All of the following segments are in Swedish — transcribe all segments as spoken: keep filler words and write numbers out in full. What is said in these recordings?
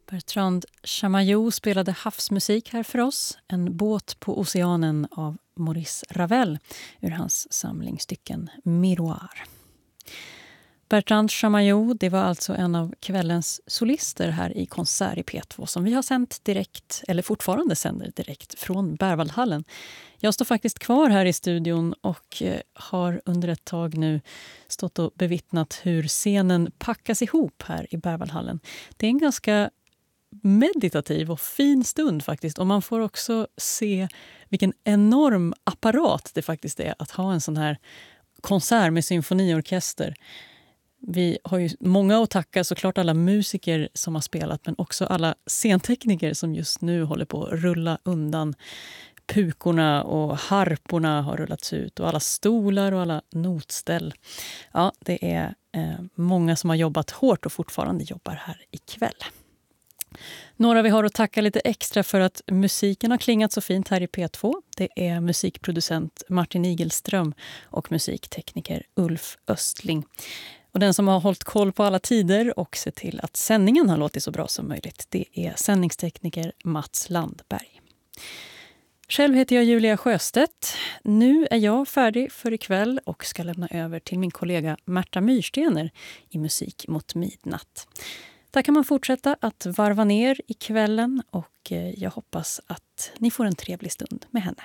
Bertrand Chamayou spelade havsmusik här för oss. En båt på oceanen av Maurice Ravel ur hans samlingsstycken Miroir. Bertrand Chamayou, det var alltså en av kvällens solister här i konsert i P två som vi har sänt direkt, eller fortfarande sänder direkt från Berwaldhallen. Jag står faktiskt kvar här i studion och har under ett tag nu stått och bevittnat hur scenen packas ihop här i Berwaldhallen. Det är en ganska meditativ och fin stund faktiskt, och man får också se vilken enorm apparat det faktiskt är att ha en sån här konsert med symfoniorkester. Vi har ju många att tacka, såklart alla musiker som har spelat, men också alla scentekniker som just nu håller på att rulla undan. Pukorna och harporna har rullats ut och alla stolar och alla notställ. Ja, det är eh, många som har jobbat hårt och fortfarande jobbar här ikväll. Några vi har att tacka lite extra för att musiken har klingat så fint här i P två. Det är musikproducent Martin Igelström och musiktekniker Ulf Östling. Och den som har hållit koll på alla tider och sett till att sändningen har låtit så bra som möjligt, det är sändningstekniker Mats Landberg. Själv heter jag Julia Sjöstedt. Nu är jag färdig för ikväll och ska lämna över till min kollega Märta Myrstener i Musik mot midnatt. Där kan man fortsätta att varva ner i kvällen och jag hoppas att ni får en trevlig stund med henne.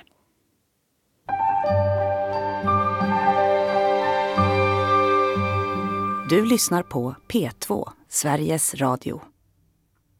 Du lyssnar på P två, Sveriges Radio.